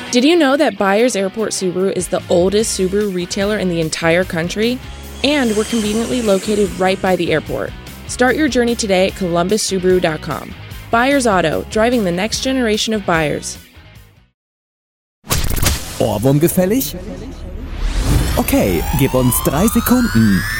Did you know that Byers Airport Subaru is the oldest Subaru retailer in the entire country? And we're conveniently located right by the airport. Start your journey today at columbussubaru.com. Byers Auto, driving the next generation of buyers. Ohrwurm gefällig? Okay, gib uns 3 Sekunden.